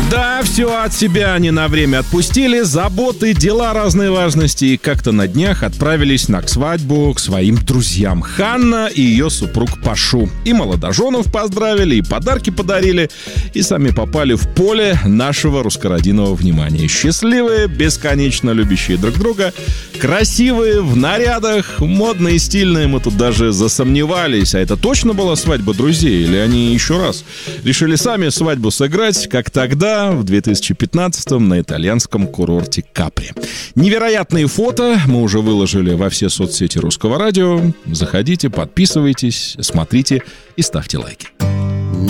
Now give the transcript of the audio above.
Да, все от себя они на время отпустили, заботы, дела разной важности, и как-то на днях отправились на свадьбу к своим друзьям. Ханна и ее супруг Пашу. И молодоженов поздравили, и подарки подарили, и сами попали в поле нашего русскородинного внимания. Счастливые, бесконечно любящие друг друга, красивые, в нарядах, модные, стильные. Мы тут даже засомневались, а это точно была свадьба друзей, или они еще раз решили сами свадьбу сыграть, как тогда, в 2015-м на итальянском курорте Капри. Невероятные фото мы уже выложили во все соцсети Русского радио. Заходите, подписывайтесь, смотрите и ставьте лайки.